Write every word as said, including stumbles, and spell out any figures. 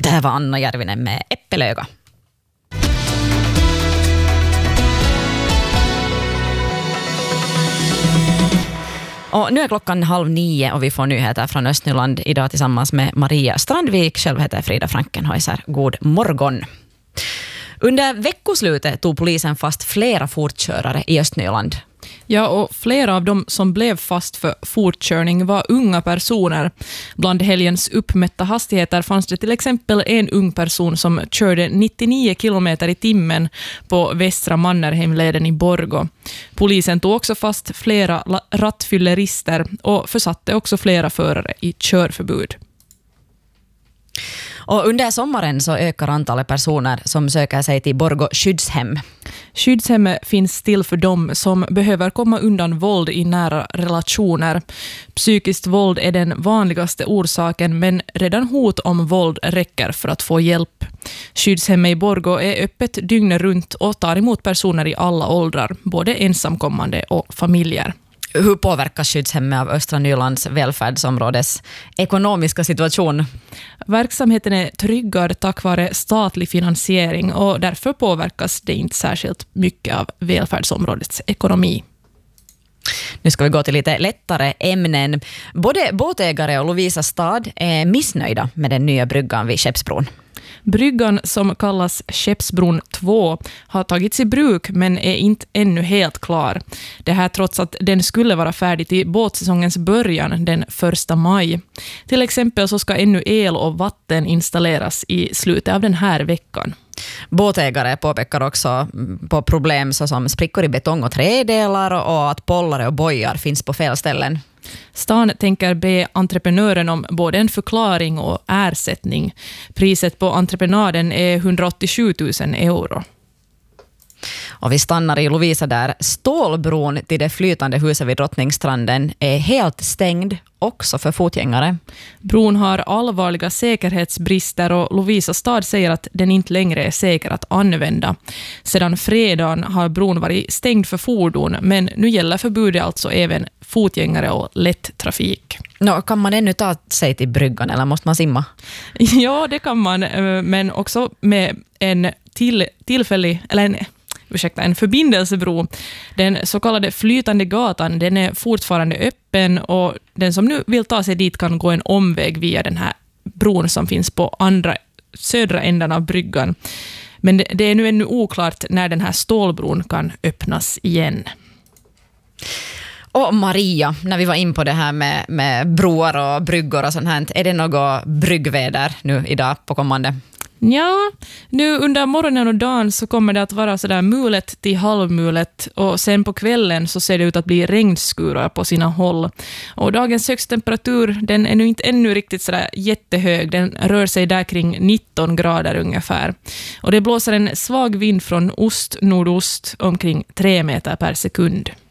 Det här var Anna Järvinen med Äppelöga. Och nu är klockan halv nio och vi får nyheter från Östnyland idag tillsammans med Maria Strandvik. Själv heter Frida Frankenhäuser. God morgon. Under veckoslutet tog polisen fast flera fortkörare i Östnyland. Ja, och flera av dem som blev fast för fortkörning var unga personer. Bland helgens uppmätta hastigheter fanns det till exempel en ung person som körde nittionio kilometer i timmen på Västra Mannerheimleden i Borgå. Polisen tog också fast flera rattfyllerister och försatte också flera förare i körförbud. Och under sommaren så ökar antalet personer som söker sig till Borgå skyddshem. Skyddshemmet finns till för dem som behöver komma undan våld i nära relationer. Psykiskt våld är den vanligaste orsaken, men redan hot om våld räcker för att få hjälp. Skyddshemmet i Borgå är öppet dygnet runt och tar emot personer i alla åldrar, både ensamkommande och familjer. Hur påverkas skyddshemmet av Östra Nylands välfärdsområdes ekonomiska situation? Verksamheten är tryggad tack vare statlig finansiering och därför påverkas det inte särskilt mycket av välfärdsområdets ekonomi. Nu ska vi gå till lite lättare ämnen. Både båtägare och Lovisa stad är missnöjda med den nya bryggan vid Skeppsbron. Bryggan, som kallas Skeppsbron två, har tagits i bruk men är inte ännu helt klar. Det här trots att den skulle vara färdig till båtsäsongens början den första maj. Till exempel så ska ännu el och vatten installeras i slutet av den här veckan. Båtägare påpekar också på problem såsom sprickor i betong och trädelar och att pollare och bojar finns på fel ställen. Stan tänker be entreprenören om både en förklaring och ersättning. Priset på entreprenaden är hundraåttiosju tusen euro. Och vi stannar i Lovisa där stålbron till det flytande huset vid Drottningstranden är helt stängd också för fotgängare. Bron har allvarliga säkerhetsbrister och Lovisa stad säger att den inte längre är säker att använda. Sedan fredagen har bron varit stängd för fordon, men nu gäller förbudet alltså även fotgängare och lätt trafik. Nå, kan man ännu ta sig till bryggan eller måste man simma? Ja, det kan man, men också med en till, tillfällig, eller en Ursäkta, en förbindelsebro. Den så kallade flytande gatan, den är fortfarande öppen och den som nu vill ta sig dit kan gå en omväg via den här bron som finns på andra södra änden av bryggan. Men det, det är nu ännu oklart när den här stålbron kan öppnas igen. Och Maria, när vi var in på det här med, med broar och bryggor och sånt här, är det något bryggväder nu idag på kommande? Ja, nu under morgonen och dagen så kommer det att vara sådär mulet till halvmulet och sen på kvällen så ser det ut att bli regnskurar på sina håll. Och dagens högsttemperatur, den är nu inte ännu riktigt sådär jättehög, den rör sig där kring nitton grader ungefär. Och det blåser en svag vind från ost-nordost omkring tre meter per sekund.